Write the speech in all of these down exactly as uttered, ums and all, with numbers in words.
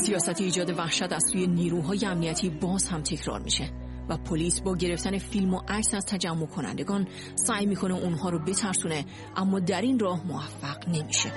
سیاست ایجاد وحشت از سوی نیروهای امنیتی باز هم تکرار میشه و پلیس با گرفتن فیلم و عکس از تجمع کنندگان سعی میکنه اونها رو بترسونه، اما در این راه موفق نمیشه.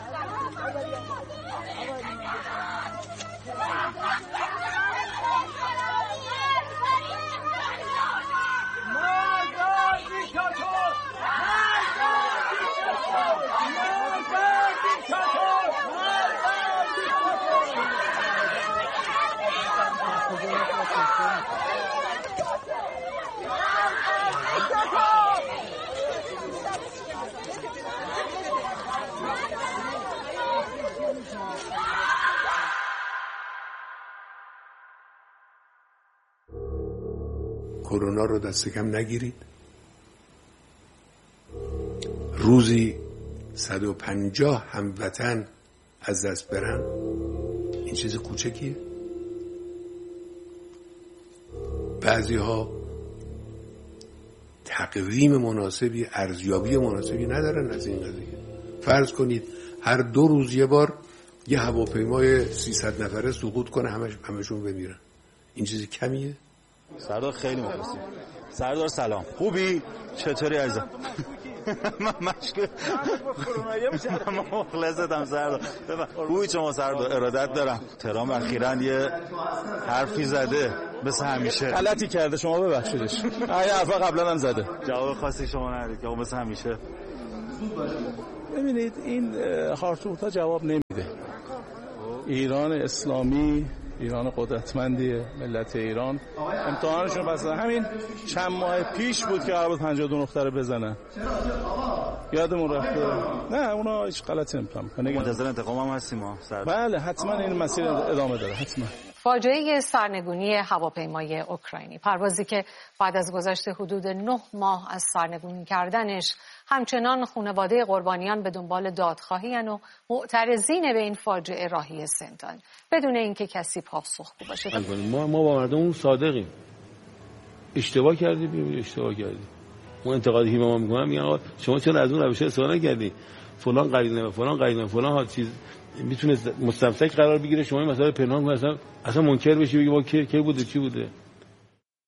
کرونا رو دست کم نگیرید. روزی صد و پنجاه هموطن از دست برن، این چیز کوچکیه؟ بعضی ها تقویم مناسبی، ارزیابی مناسبی ندارن از این قضیه. فرض کنید هر دو روز یه بار یه هواپیمای سیصد نفره سقوط کنه، همش همشون بمیرن، این چیز کمیه؟ سردار خیلی مخلصی. سردار سلام، خوبی؟ چطوری عزیزم؟ من مشکل من مخلصتم سردار. خوبی شما سردار؟ ارادت دارم. ترام اخیراً یه حرفی زده مثل همیشه. غلطی کرده، شما ببخشیدش. این حرفا قبلا هم زده. جواب خاصی شما ندید که مثل همیشه. ببینید این خارطوم‌ها جواب نمیده. ایران اسلامی، ایران قدرتمندیه، ملت ایران امتحانشون بس همین چند ماه پیش بود که قرار بود پنجاه و دو نقطه رو بزنن. یادمون رفته. نه اونا هیچ غلطی نمی‌کنن. منتظر انتقام هم هستیم ما. بله حتما این مسیر ادامه داره، حتما. فاجعه سرنگونی هواپیمای اوکراینی، پروازی که بعد از گذشت حدود نه ماه از سرنگون کردنش همچنان خانواده قربانیان به دنبال دادخواهی و معترضین به این فاجعه راهی هستند بدون اینکه کسی پاسخگو باشه. ما ما با مردم صادقیم. اشتباه کردی ببین اشتباه کردی. ما انتقادی که ما میگم میگن آقا شما چرا از اون روش استفاده نکردی؟ فلان قرینه فلان قرینه فلان ها چیز میتونه مستمسک قرار بگیره، شما این مسئله پنهان کنید، اصلا اصلا منکر بشی بگی با کی کی بوده چی بوده.